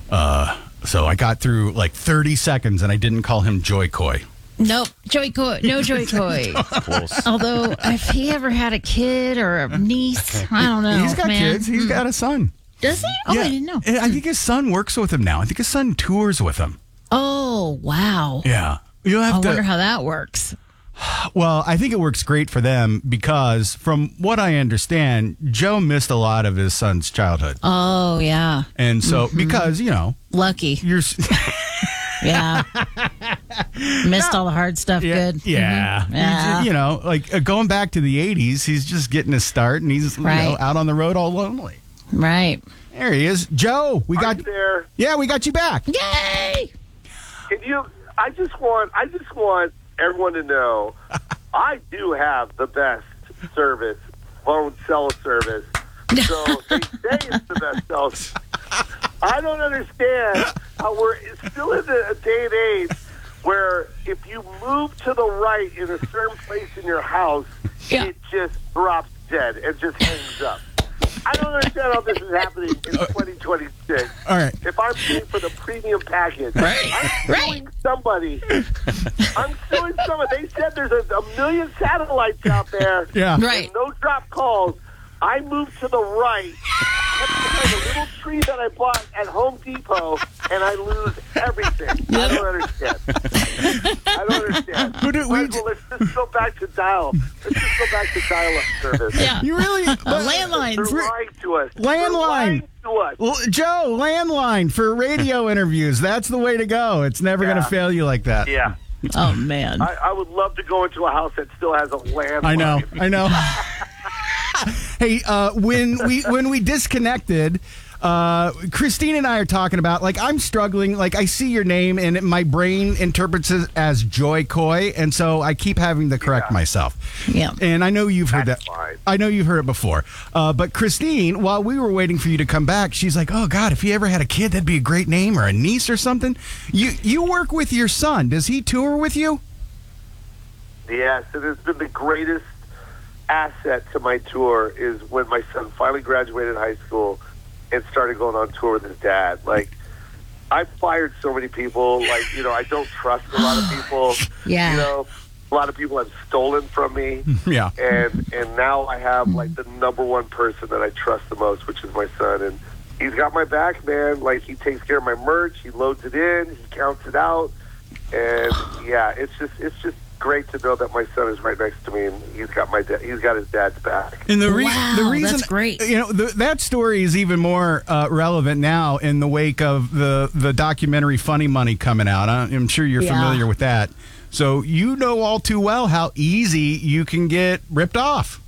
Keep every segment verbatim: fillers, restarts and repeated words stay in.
Uh, so I got through like thirty seconds, and I didn't call him Joy Coy. Nope, Joy Coy, no Joy Coy. Close. Although, if he ever had a kid or a niece, I don't know. He's got man. kids. He's Mm. got a son. Does he? Oh, yeah. I didn't know. And I think his son works with him now. I think his son tours with him. Oh, wow. Yeah. You'll have I to. wonder how that works. Well, I think it works great for them because, from what I understand, Joe missed a lot of his son's childhood. Oh, yeah. And so, Mm-hmm. because, you know, Lucky. you're. Yeah. Missed all the hard stuff. Yeah, Good. yeah. Mhm. Yeah. You know, like uh, going back to the eighties, he's just getting his start and he's you know, Right. out on the road all lonely. Right. There he is. Joe, we Are got you there. Yeah, we got you back. Yay! Can you? I just want. I just want everyone to know. I do have the best service, phone cell service. So they say it's the best cell. I don't understand how we're still in a day and age where if you move to the right in a certain place in your house, Yeah. it just drops dead and just hangs up. I don't understand how this is happening in twenty twenty-six. All right. If I'm paying for the premium package, Right. I'm Right. suing somebody. I'm suing somebody. They said there's a, a million satellites out there. Yeah. Right. And no drop calls. I moved to the right. That's a little tree that I bought at Home Depot, and I lose everything. I don't understand. I don't understand. Who did we Might as well, let's just go back to dial. Let's just go back to dial-up service. Yeah. You really Uh, They're landlines. lying to us. They're Landline. lying to us. Well, Joe, landline for radio interviews. That's the way to go. It's never Yeah. going to fail you like that. Yeah. Oh, man. I, I would love to go into a house that still has a landline. I know. I know. Hey, uh, when we when we disconnected, uh, Christine and I are talking about, like, I'm struggling. Like, I see your name, and my brain interprets it as Joy Coy, and so I keep having to correct Yeah. myself. Yeah. And I know you've heard That's that. fine. I know you've heard it before. Uh, but Christine, while we were waiting for you to come back, she's like, "Oh God, if he ever had a kid, that'd be a great name, or a niece or something." You you work with your son. Does he tour with you? Yes, it has been the greatest asset to my tour is when my son finally graduated high school and started going on tour with his dad. Like, I've fired so many people. Like, you know, I don't trust a lot of people. Yeah. You know, a lot of people have stolen from me. Yeah. And and now I have, like, the number one person that I trust the most, which is my son. And he's got my back, man. Like, he takes care of my merch. He loads it in. He counts it out. And, yeah, it's just it's just great to know that my son is right next to me and he's got my da- he's got his dad's back. And the, re- Wow, the reason, that's great. You know, the, that story is even more uh, relevant now in the wake of the the documentary Funny Money coming out. I- I'm sure you're Yeah. familiar with that. So you know all too well how easy you can get ripped off.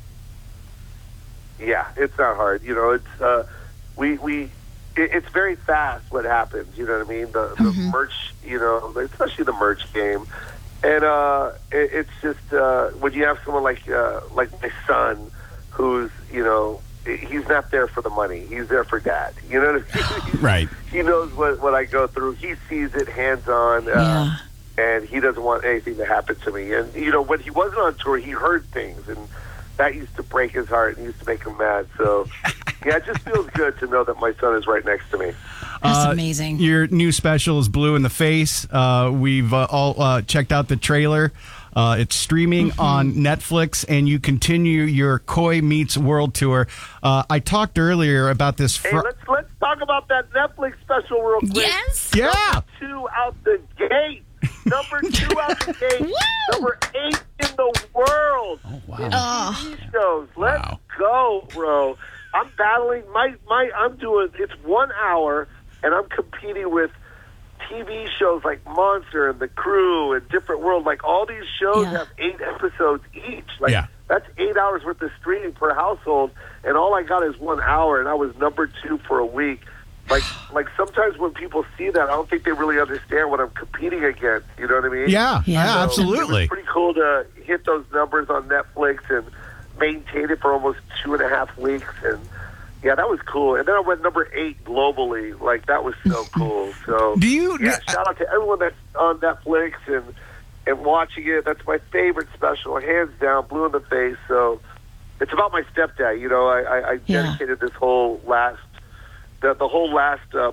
Yeah, it's not hard. You know, it's uh, we we it, it's very fast what happens. You know what I mean? The the merch, you know, especially the merch game. And uh, it, it's just uh, when you have someone like uh, like my son, who's you know he's not there for the money, he's there for dad. You know, what I mean? Right. He knows what, what I go through. He sees it hands on, uh, and he doesn't want anything to happen to me. And you know, when he wasn't on tour, he heard things, and that used to break his heart and used to make him mad. So yeah, it just feels good to know that my son is right next to me. That's Uh, amazing. Your new special is Blue in the Face. Uh, we've uh, all uh, checked out the trailer. Uh, it's streaming Mm-hmm. on Netflix, and you continue your Coy Meets World tour. Uh, I talked earlier about this. Fr- Hey, let's let's talk about that Netflix special real quick. Yes. yeah. Number two out the gate. Number two out the gate. Woo! Number eight in the world. Oh, wow. In Oh. T V shows. Let's Wow. go, bro. I'm battling my my. I'm doing. It's one hour, and I'm competing with T V shows like Monster and The Crew and Different World. Like all these shows Yeah. have eight episodes each. Like Yeah. that's eight hours worth of streaming per household, and all I got is one hour, and I was number two for a week. Like, like sometimes when people see that, I don't think they really understand what I'm competing against. You know what I mean? Yeah, Yeah. yeah, So absolutely. It was pretty cool to hit those numbers on Netflix and maintain it for almost two and a half weeks. And yeah, that was cool. And then I went number eight globally. Like, that was so cool. So Do you- yeah, shout out to everyone that's on Netflix and and watching it. That's my favorite special, hands down, Blue in the Face. So it's about my stepdad. You know, I, I, I Yeah. dedicated this whole last, the, the whole last uh,